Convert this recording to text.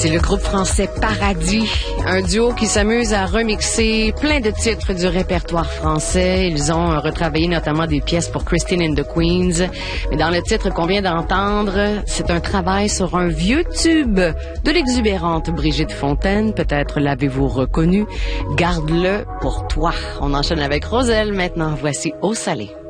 C'est le groupe français Paradis, un duo qui s'amuse à remixer plein de titres du répertoire français. Ils ont retravaillé notamment des pièces pour Christine and the Queens. Mais dans le titre qu'on vient d'entendre, c'est un travail sur un vieux tube de l'exubérante Brigitte Fontaine. Peut-être l'avez-vous reconnu. Garde-le pour toi. On enchaîne avec Roselle maintenant. Voici Eau salée.